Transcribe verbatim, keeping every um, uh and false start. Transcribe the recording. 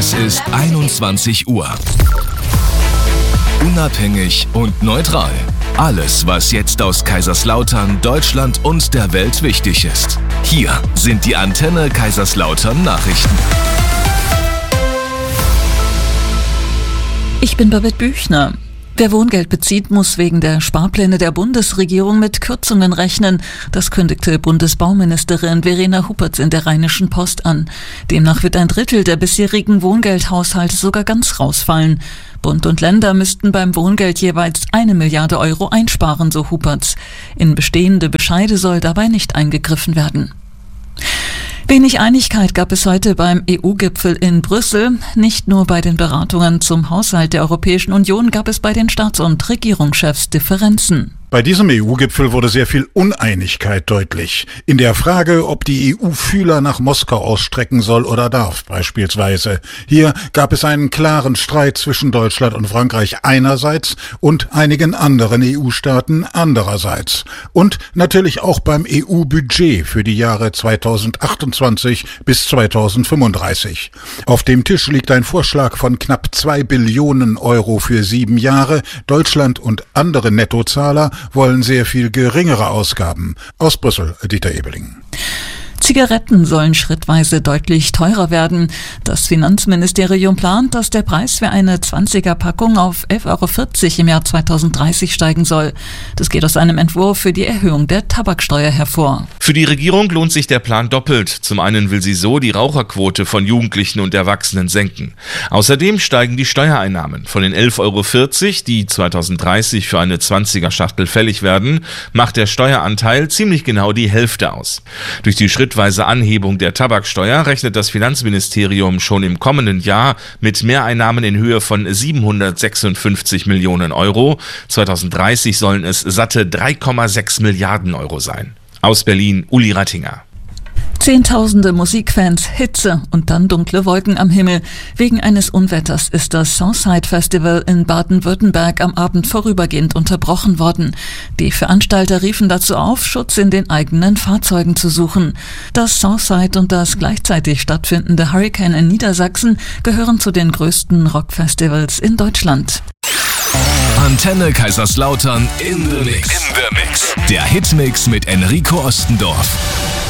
Es ist einundzwanzig Uhr. Unabhängig und neutral. Alles, was jetzt aus Kaiserslautern, Deutschland und der Welt wichtig ist. Hier sind die Antenne Kaiserslautern Nachrichten. Ich bin Babette Büchner. Wer Wohngeld bezieht, muss wegen der Sparpläne der Bundesregierung mit Kürzungen rechnen. Das kündigte Bundesbauministerin Verena Huppertz in der Rheinischen Post an. Demnach wird ein Drittel der bisherigen Wohngeldhaushalte sogar ganz rausfallen. Bund und Länder müssten beim Wohngeld jeweils eine Milliarde Euro einsparen, so Huppertz. In bestehende Bescheide soll dabei nicht eingegriffen werden. Wenig Einigkeit gab es heute beim E U-Gipfel in Brüssel. Nicht nur bei den Beratungen zum Haushalt der Europäischen Union gab es bei den Staats- und Regierungschefs Differenzen. Bei diesem E U-Gipfel wurde sehr viel Uneinigkeit deutlich. In der Frage, ob die E U Fühler nach Moskau ausstrecken soll oder darf, beispielsweise. Hier gab es einen klaren Streit zwischen Deutschland und Frankreich einerseits und einigen anderen E U-Staaten andererseits. Und natürlich auch beim E U-Budget für die Jahre zweitausendachtundzwanzig bis zweitausendfünfunddreißig. Auf dem Tisch liegt ein Vorschlag von knapp zwei Billionen Euro für sieben Jahre. Deutschland und andere Nettozahler wollen sehr viel geringere Ausgaben. Aus Brüssel, Dieter Ebeling. Zigaretten sollen schrittweise deutlich teurer werden. Das Finanzministerium plant, dass der Preis für eine zwanziger-Packung auf elf Euro vierzig im Jahr zweitausenddreißig steigen soll. Das geht aus einem Entwurf für die Erhöhung der Tabaksteuer hervor. Für die Regierung lohnt sich der Plan doppelt. Zum einen will sie so die Raucherquote von Jugendlichen und Erwachsenen senken. Außerdem steigen die Steuereinnahmen. Von den elf Euro vierzig, die zweitausenddreißig für eine zwanziger-Schachtel fällig werden, macht der Steueranteil ziemlich genau die Hälfte aus. Durch die Schrittweise Anhebung der Tabaksteuer rechnet das Finanzministerium schon im kommenden Jahr mit Mehreinnahmen in Höhe von siebenhundertsechsundfünfzig Millionen Euro. zweitausenddreißig sollen es satte drei Komma sechs Milliarden Euro sein. Aus Berlin, Uli Rattinger. Zehntausende Musikfans, Hitze und dann dunkle Wolken am Himmel. Wegen eines Unwetters ist das Southside Festival in Baden-Württemberg am Abend vorübergehend unterbrochen worden. Die Veranstalter riefen dazu auf, Schutz in den eigenen Fahrzeugen zu suchen. Das Southside und das gleichzeitig stattfindende Hurricane in Niedersachsen gehören zu den größten Rockfestivals in Deutschland. Antenne Kaiserslautern in the Mix. In the Mix. Der Hitmix mit Enrico Ostendorf.